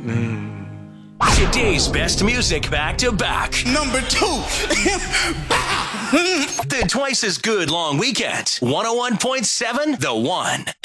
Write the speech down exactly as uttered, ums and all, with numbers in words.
Today's best music back to back. Number two. The Twice as Good Long Weekend. one oh one point seven The One.